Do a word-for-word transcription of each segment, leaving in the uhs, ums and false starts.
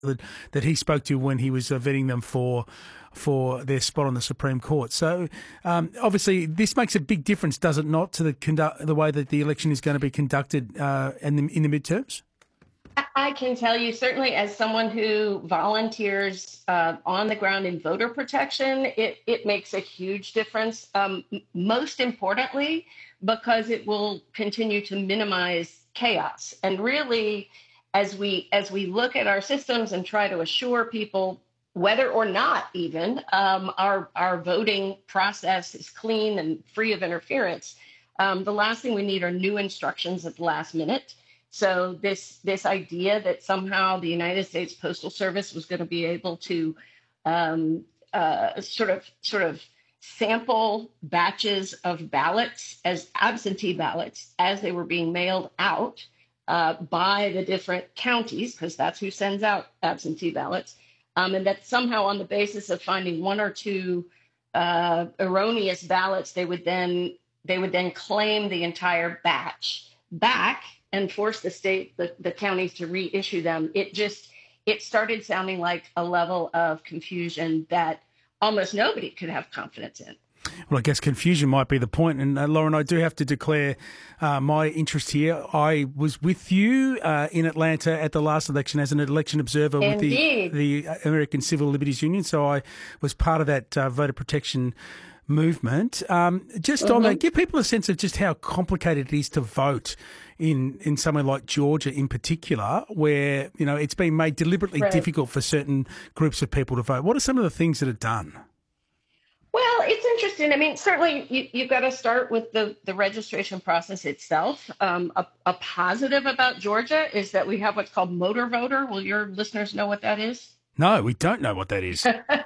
that, that he spoke to when he was uh, vetting them for for their spot on the Supreme Court. So um, obviously this makes a big difference, does it not, to the conduct, the way that the election is going to be conducted uh, in the in the midterms? I can tell you, certainly as someone who volunteers uh, on the ground in voter protection, it, it makes a huge difference. Um, most importantly, because it will continue to minimize chaos. And really, as we as we look at our systems and try to assure people, whether or not even um, our our voting process is clean and free of interference, um, the last thing we need are new instructions at the last minute. So this this idea that somehow the United States Postal Service was going to be able to um, uh, sort of sort of sample batches of ballots as absentee ballots as they were being mailed out uh, by the different counties, because that's who sends out absentee ballots, um, and that somehow on the basis of finding one or two uh, erroneous ballots, they would then they would then claim the entire batch back and force the state, the, the counties to reissue them. It just, it started sounding like a level of confusion that almost nobody could have confidence in. Well, I guess confusion might be the point. And uh, Lauren, I do have to declare uh, my interest here. I was with you uh, in Atlanta at the last election as an election observer Indeed. with the, the American Civil Liberties Union. So I was part of that uh, voter protection movement. Um, just mm-hmm. on that, give people a sense of just how complicated it is to vote in, in somewhere like Georgia in particular, where, you know, it's been made deliberately right. difficult for certain groups of people to vote. What are some of the things that are done? Well, it's interesting. I mean, certainly you, you've got to start with the, the registration process itself. Um, a, a positive about Georgia is that we have what's called motor voter. Will your listeners know what that is? No, we don't know what that is.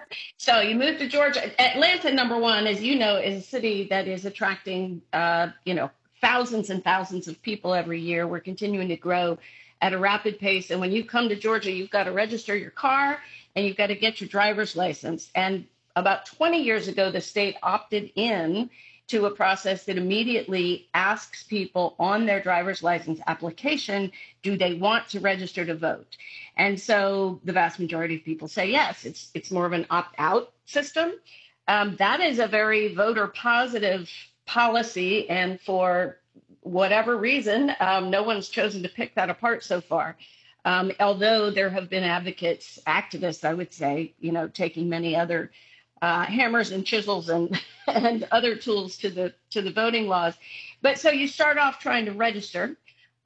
So you move to Georgia. Atlanta, number one, as you know, is a city that is attracting, uh, you know, thousands and thousands of people every year. We're continuing to grow at a rapid pace. And when you come to Georgia, you've got to register your car and you've got to get your driver's license. And about twenty years ago, the state opted in to a process that immediately asks people on their driver's license application, do they want to register to vote? And so the vast majority of people say yes. It's it's more of an opt-out system. Um, that is a very voter positive policy. And for whatever reason, um, no one's chosen to pick that apart so far. Um, although there have been advocates, activists, I would say, you know, taking many other Uh, hammers and chisels and and other tools to the to the voting laws. But so you start off trying to register.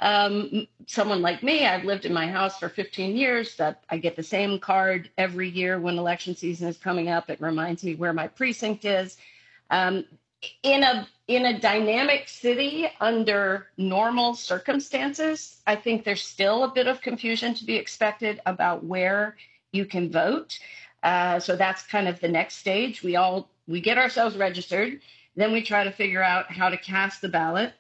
Um, someone like me, I've lived in my house for fifteen years. That I get the same card every year when election season is coming up. It reminds me where my precinct is. Um, in a in a dynamic city under normal circumstances, I think there's still a bit of confusion to be expected about where you can vote. Uh, so that's kind of the next stage. We all we get ourselves registered, then we try to figure out how to cast the ballot.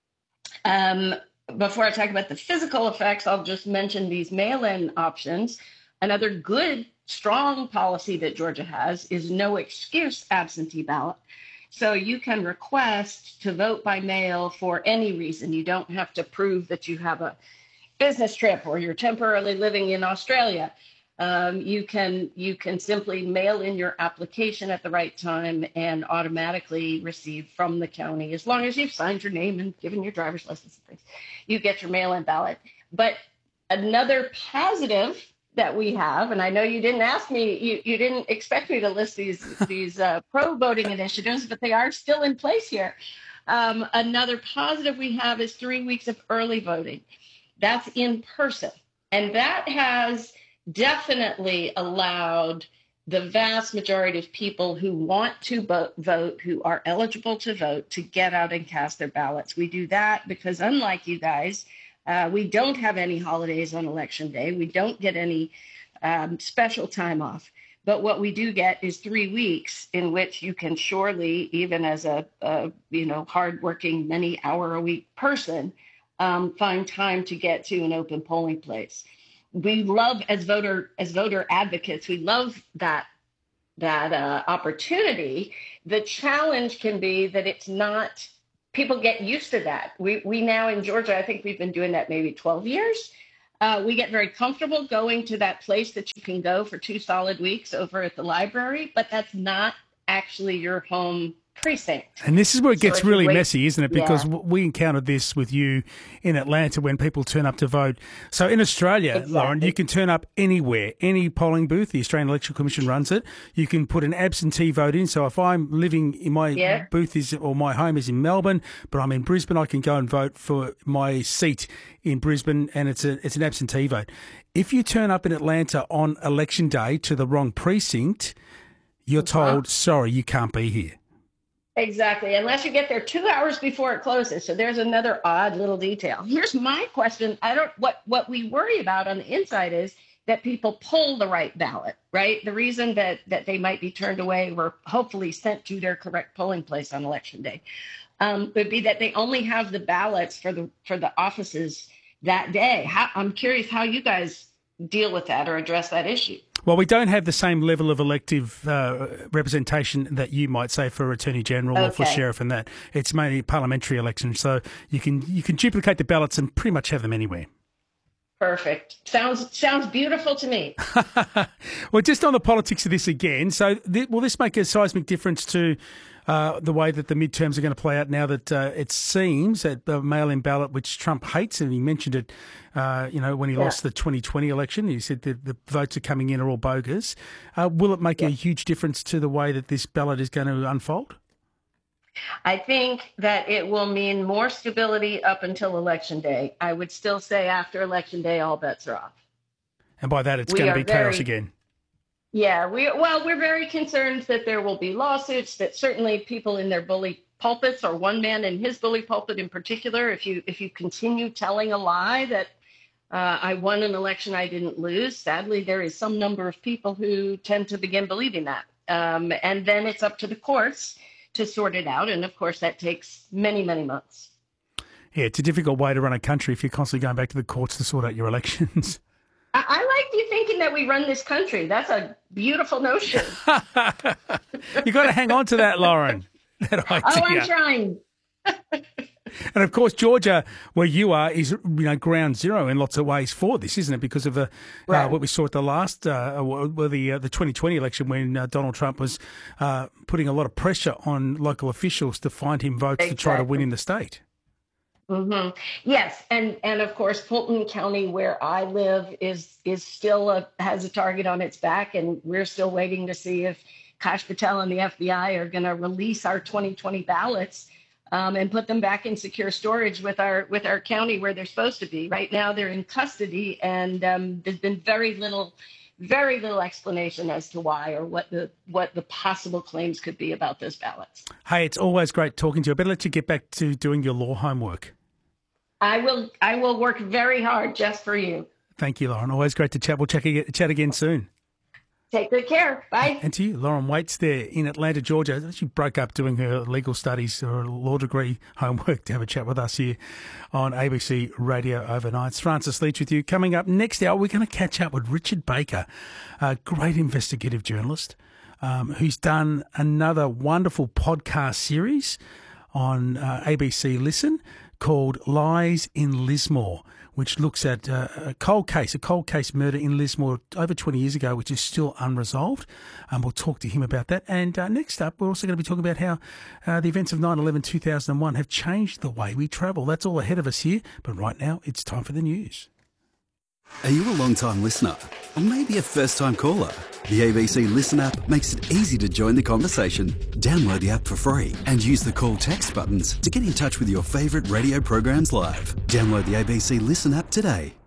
Um, before I talk about the physical effects, I'll just mention these mail-in options. Another good, strong policy that Georgia has is no excuse absentee ballot. So you can request to vote by mail for any reason. You don't have to prove that you have a business trip or you're temporarily living in Australia. Um, you can you can simply mail in your application at the right time and automatically receive from the county, as long as you've signed your name and given your driver's license and things, you get your mail-in ballot. But another positive that we have, and I know you didn't ask me, you, you didn't expect me to list these these uh, pro-voting initiatives, but they are still in place here. Um, another positive we have is three weeks of early voting. That's in person, and that has definitely allowed the vast majority of people who want to vote, who are eligible to vote, to get out and cast their ballots. We do that because, unlike you guys, uh, we don't have any holidays on election day. We don't get any um, special time off. But what we do get is three weeks in which you can surely, even as a, a you know, hardworking, many-hour-a-week person, um, find time to get to an open polling place. We love, as voter as voter advocates, we love that that uh, opportunity. The challenge can be that it's not, people get used to that. We we now in Georgia, I think we've been doing that maybe twelve years. Uh, we get very comfortable going to that place that you can go for two solid weeks over at the library, but that's not actually your home precinct. And this is where it gets so really wait, messy, isn't it? Because yeah. we encountered this with you in Atlanta when people turn up to vote. So in Australia, exactly. Lauren, you can turn up anywhere, any polling booth. The Australian Election Commission runs it. You can put an absentee vote in. So if I'm living in my yeah. booth is or my home is in Melbourne, but I'm in Brisbane, I can go and vote for my seat in Brisbane, and it's a it's an absentee vote. If you turn up in Atlanta on election day to the wrong precinct, you're told, sorry, you can't be here. Exactly, unless you get there two hours before it closes. So there's another odd little detail. Here's my question. I don't what what we worry about on the inside is that people pull the right ballot, right? The reason that that they might be turned away or hopefully sent to their correct polling place on election day um, would be that they only have the ballots for the for the offices that day. How, I'm curious how you guys deal with that or address that issue. Well, we don't have the same level of elective uh, representation that you might say for Attorney General okay. or for Sheriff and that. It's mainly parliamentary elections, so you can you can duplicate the ballots and pretty much have them anywhere. Perfect. Sounds sounds beautiful to me. Well, just on the politics of this again, so th- will this make a seismic difference to uh, the way that the midterms are going to play out now that uh, it seems that the mail-in ballot, which Trump hates, and he mentioned it, uh, you know, when he yeah. lost the twenty twenty election, he said that the votes are coming in are all bogus. Uh, will it make yeah. a huge difference to the way that this ballot is going to unfold? I think that it will mean more stability up until Election Day. I would still say after Election Day, all bets are off. And by that, it's we going to be very, chaos again. Yeah, we well, we're very concerned that there will be lawsuits, that certainly people in their bully pulpits, or one man in his bully pulpit in particular, if you if you continue telling a lie that uh, I won an election I didn't lose, sadly, there is some number of people who tend to begin believing that. Um, and then it's up to the courts to sort it out. And of course, that takes many, many months. Yeah, it's a difficult way to run a country if you're constantly going back to the courts to sort out your elections. I, I like you thinking that we run this country. That's a beautiful notion. You've got to hang on to that, Lauren. That idea. Oh, I'm trying. And of course, Georgia, where you are, is you know ground zero in lots of ways for this, isn't it? Because of the right. uh, what we saw at the last, uh, well, the uh, the twenty twenty election, when uh, Donald Trump was uh, putting a lot of pressure on local officials to find him votes exactly. to try to win in the state. Mm-hmm. Yes, and and of course, Fulton County, where I live, is is still a, has a target on its back, and we're still waiting to see if Kash Patel and the F B I are going to release our twenty twenty ballots. Um, and put them back in secure storage with our with our county where they're supposed to be. Right now, they're in custody, and um, there's been very little, very little explanation as to why or what the what the possible claims could be about those ballots. Hey, it's always great talking to you. I better let you get back to doing your law homework. I will. I will work very hard just for you. Thank you, Lauren. Always great to chat. We'll check, chat again soon. Take good care. Bye. And to you, Lauren Waits there in Atlanta, Georgia. She broke up doing her legal studies or law degree homework to have a chat with us here on A B C Radio Overnight. It's Francis Leach with you. Coming up next hour, we're going to catch up with Richard Baker, a great investigative journalist um, who's done another wonderful podcast series on uh, A B C Listen called Lies in Lismore, which looks at uh, a cold case, a cold case murder in Lismore over twenty years ago, which is still unresolved. Um, we'll talk to him about that. And uh, next up, we're also going to be talking about how uh, the events of nine eleven two thousand one have changed the way we travel. That's all ahead of us here. But right now, it's time for the news. Are you a long-time listener? Or maybe a first-time caller? The A B C Listen app makes it easy to join the conversation. Download the app for free and use the call text buttons to get in touch with your favourite radio programs live. Download the A B C Listen app today.